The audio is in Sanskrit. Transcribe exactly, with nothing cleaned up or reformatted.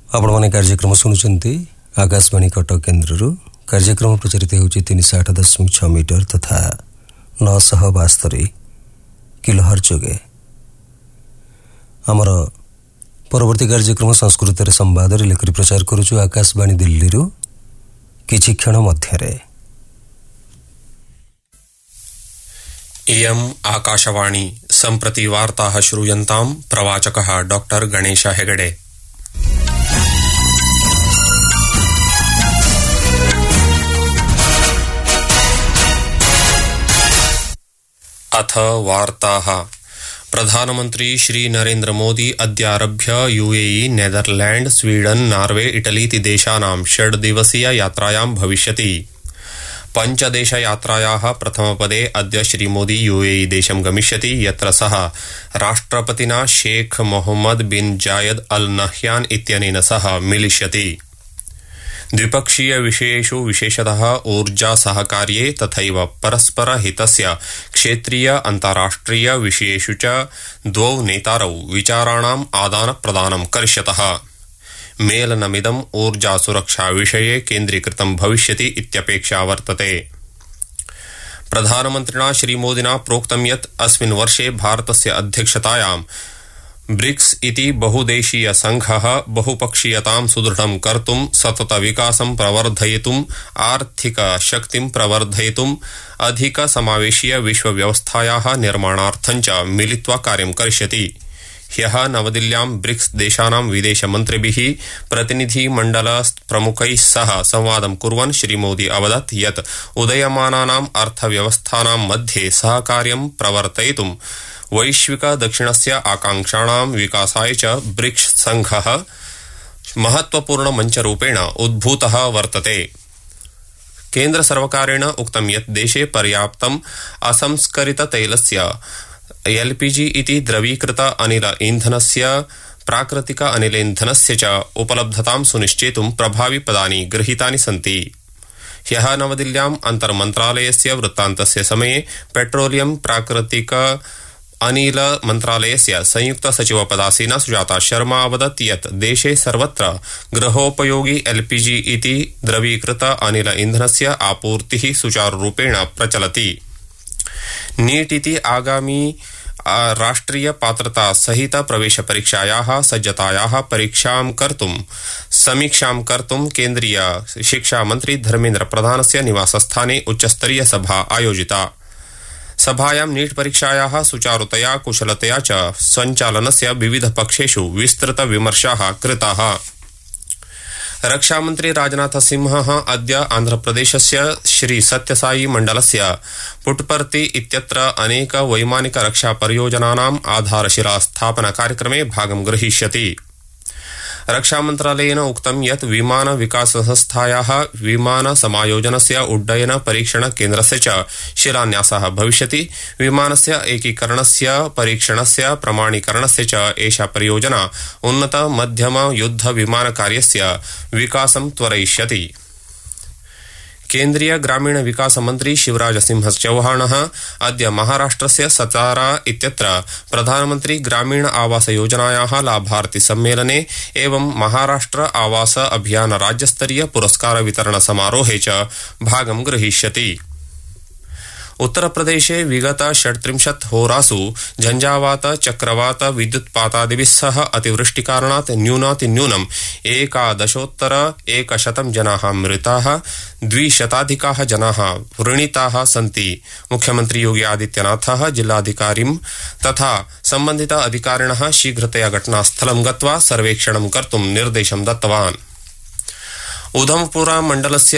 आपण माने कार्यक्रम सुनुचंती आकाशवाणी कटक केन्द्रରୁ कार्यक्रम प्रचारित होउची तीन सौ आठ दशमलव छह मीटर तथा नौ सौ बास्तरी किलोहर्ट्ज जोगे। हमर परवर्ती कार्यक्रम संस्कृत रे संवाद रे लेखरी प्रचार करूछु आकाशवाणी दिल्ली रु किछि क्षण मध्यरे। इयम् आकाशवाणी सम्प्रति वार्ताः श्रूयन्ताम् प्रवाचकः डॉक्टर गणेश हेगडे। अथ वार्ताः। प्रधानमन्त्री Shri Narendra Modi अद्यारभ्य UAE, Netherland, Sweden, Norway, इटलीति देशानां षड् दिवसीय यात्रायां भविष्यति। पञ्चदेश यात्रायाः प्रथमपदे अद्य श्री मोदी यूएई देशं गमिष्यति, यत्र सः राष्ट्रपतिना शेख मोहम्मद बिन जायद अल नह्यान इत्यनेन सह मिलिष्यति। द्विपक्षीय विषयेषु विशेषतः ऊर्जा सहकार्ये तथैव परस्पर हितस्य क्षेत्रीय अन्ताराष्ट्रिय विषयेषु च द्वौ नेतारौ विचाराणाम् आदानप्रदानं करिष्यतः। मेलनमिदम् ऊर्जा सुरक्षा विषये केन्द्रीकृतं भविष्यति इत्यपेक्षा वर्तते। प्रधानमन्त्रिणा श्रीमोदिना प्रोक्तं यत् अस्मिन् वर्षे भारतस्य अध्यक्षतायां ब्रिक्स इति बहुदेशीय संघः बहुपक्षीयतां सुदृढं कर्तुं, सतत विकासं प्रवर्धयितुं, आर्थिक शक्तिं प्रवर्धयितुं, अधिक समावेशीय विश्वव्यवस्थायाः निर्माणार्थं च मिलित्वा कार्यं करिष्यति। ह्यः नवदिल्ल्यां ब्रिक्स देशानां विदेशमन्त्रिभिः प्रतिनिधिमण्डल प्रमुखैः सह संवादं कुर्वन् श्रीमोदी अवदत् यत् उदयमानानाम् अर्थव्यवस्थानां मध्ये सहकार्यं प्रवर्तयितुं वैश्विक दक्षिणस्य आकांक्षाणां विकासाय च ब्रिक्स संघः महत्वपूर्ण मञ्चरूपेण उद्भूतः वर्तते। केन्द्र सर्वकारेण उक्तं यत् देशे पर्याप्तम् असंस्करित तैलस्य एलपीजी इति द्रवीकृत अनिल ईन्धनस्य प्राकृतिक अनिलेन्धनस्य च उपलब्धतां सुनिश्चेतुं प्रभावी पदानि गृहीतानि सन्ति। ह्यः नवदिल्ल्याम् अन्तर्मन्त्रालयस्य वृत्तान्तस्य समये पेट्रोलियम प्राकृतिक अनिल मन्त्रालयस्य संयुक्त सचिव पदासीना सुजाता शर्मा अवदत् यत् देशे सर्वत्र गृहोपयोगी एलपीजी इति द्रवीकृत अनिल ईन्धनस्य आपूर्तिः सुचारुरूपेण प्रचलति। नीट इति आगामी राष्ट्रिय पात्रता सहित प्रवेश परीक्षायाः सज्जतायाः परीक्षां कर्तुं समीक्षां कर्तुं केन्द्रीय शिक्षा मंत्री धर्मेन्द्र प्रधानस्य निवासस्थाने उच्चस्तरीय सभा आयोजिता। सभायां नीट परीक्षायाः सुचारुतया कुशलतया च सञ्चालनस्य विविध पक्षेषु विस्तृत विमर्शाः कृताः। रक्षामन्त्री राजनाथ सिंहः अद्य आन्ध्रप्रदेशस्य श्री सत्यसाई मण्डलस्य पुट्पर्ति इत्यत्र अनेक वैमानिक रक्षा परियोजनानाम् आधारशिला स्थापना कार्यक्रमे भागं ग्रहीष्यति। रक्षामन्त्रालयेन उक्तं यत् विमान विकास संस्थायाः विमान समायोजनस्य उड्डयन परीक्षण केन्द्रस्य च शिलान्यासः भविष्यति। विमानस्य एकीकरणस्य परीक्षणस्य प्रमाणीकरणस्य च एषा परियोजना उन्नत मध्यम युद्ध विमान कार्यस्य विकासं त्वरयिष्यति। केन्द्रीय ग्रामीण विकास मंत्री शिवराज सिंह चौहानः अद्य महाराष्ट्रस्य सतारा इत्यत्र प्रधानमंत्री ग्रामीण आवास योजनायाः लाभार्थी सम्मेलने एवं महाराष्ट्र आवास अभियान राज्यस्तरीय पुरस्कार वितरण समारोहे च भागं ग्रहीष्यति। उत्तरप्रदेशे विगत षट्त्रिंशत् होरासु झंझावात, चक्रवात, विद्युत्पातादिभिः सह अतिवृष्टिकारणात् न्यूनातिन्यूनम् एकादशोत्तर एकशतं जनाः मृताः, द्विशताधिकाः जनाः व्रणिताः सन्ति। मुख्यमंत्री योगी आदित्यनाथः जिल्लाधिकारिं तथा सम्बन्धित अधिकारिणः शीघ्रतया घटनास्थलं गत्वा सर्वेक्षणं कर्तुं निर्देशं दत्तवान्। उधमपुर मण्डलस्य